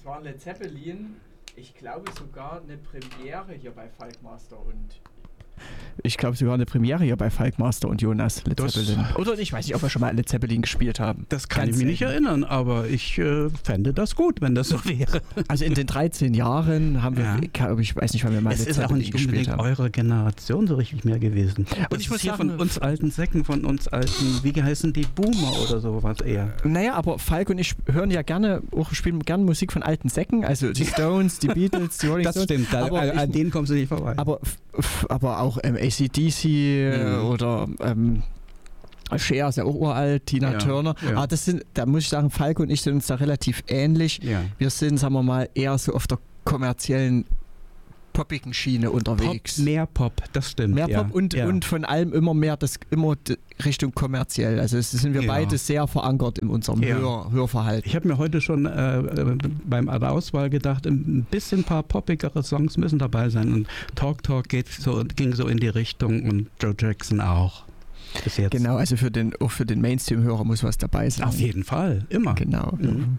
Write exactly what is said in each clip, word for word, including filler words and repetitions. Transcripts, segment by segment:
waren Led Zeppelin, ich glaube sogar eine Premiere hier bei Falkmaster und Ich glaube sogar eine Premiere hier bei Falkmaster und Jonas, Led Das- Zeppelin. Oder ich weiß nicht, ob wir schon mal Led Zeppelin gespielt haben. Das kann Ganz ich mich nicht selten. erinnern, aber ich äh, fände das gut, wenn das so wäre. Also in den dreizehn Jahren haben wir, Ja. ich, glaub, ich weiß nicht, wann wir mal Es Led ist auch Zeppelin nicht gespielt unbedingt haben. eure Generation so richtig mehr gewesen. Das ich ist muss hier sagen- von uns alten Säcken, von uns alten, wie heißen die, Boomer oder sowas eher. Naja, aber Falk und ich hören ja gerne, auch spielen gerne Musik von alten Säcken, also die Stones, die Beatles, die Rolling Das Stones. stimmt, da, aber an, an ich, denen kommst du nicht vorbei. aber, f- f- aber auch ähm, A C D C Mhm. oder ähm, Cher ist ja auch uralt, Tina Ja, Turner. ja. Aber das sind, da muss ich sagen, Falk und ich sind uns da relativ ähnlich. ja. Wir sind, sagen wir mal, eher so auf der kommerziellen poppigen Schiene Pop, unterwegs. mehr Pop, das stimmt. Mehr ja. Pop und, ja. und von allem immer mehr das immer d- Richtung kommerziell. Also es sind wir Ja. beide sehr verankert in unserem Ja. Hör, Hörverhalten. Ich habe mir heute schon äh, beim an der Auswahl gedacht, ein bisschen ein paar poppigere Songs müssen dabei sein. Und Talk Talk geht so, ging so in die Richtung und Joe Jackson auch. Bis jetzt. Genau, also für den, auch für den Mainstream-Hörer muss was dabei sein. Auf jeden Fall, immer. Genau. Mhm.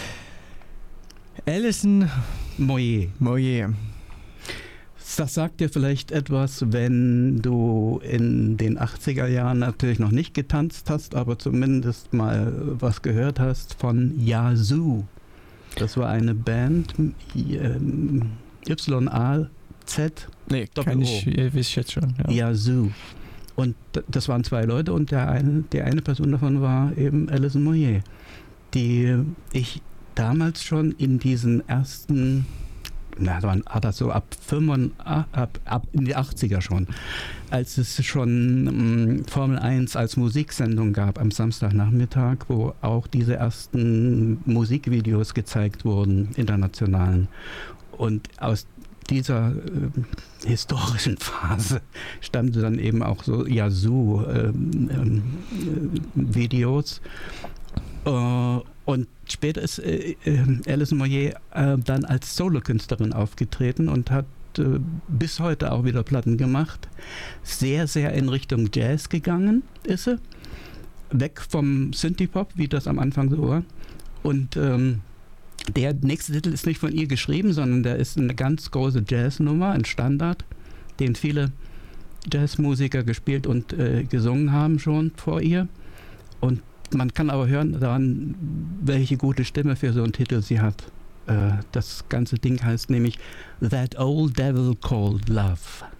Alison Moyer. Moyer. Das sagt dir vielleicht etwas, wenn du in den achtziger Jahren natürlich noch nicht getanzt hast, aber zumindest mal was gehört hast von Yazoo. Das war eine Band, ähm, Y A Z, Nee, Doppel kann O. ich, äh, weiß ich jetzt schon. Ja. Yazoo. Und d- das waren zwei Leute und der eine, die eine Person davon war eben Alison Moyer, die ich damals schon in diesen ersten, na, wann hat das so ab, fünfundachtzig, ab, ab in die achtziger schon, als es schon ähm, Formel eins als Musiksendung gab am Samstagnachmittag, wo auch diese ersten Musikvideos gezeigt wurden, internationalen. Und aus dieser äh, historischen Phase stammte dann eben auch so Yazoo ähm, ähm, äh, Videos. Äh, und später ist äh, äh, Alison Moyer äh, dann als Solokünstlerin aufgetreten und hat äh, bis heute auch wieder Platten gemacht. Sehr, sehr in Richtung Jazz gegangen ist sie. Weg vom Synthie-Pop, wie das am Anfang so war. Und ähm, der nächste Titel ist nicht von ihr geschrieben, sondern der ist eine ganz große Jazznummer, ein Standard, den viele Jazzmusiker gespielt und äh, gesungen haben schon vor ihr. Und man kann aber hören daran, welche gute Stimme für so einen Titel sie hat. Äh, das ganze Ding heißt nämlich That Old Devil Called Love.